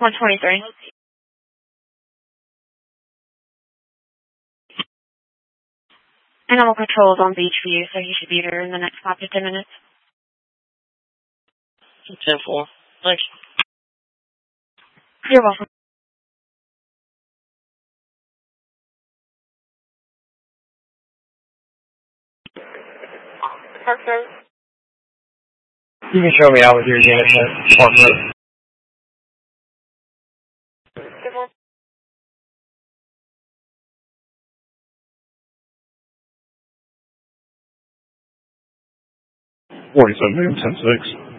123. Animal control is on Beachview, so he should be there in the next 5 to 10 minutes. 10-4. Thanks. You're welcome. Park Road. You can show me out with your unit at Park Road. Good one. 47 10-6.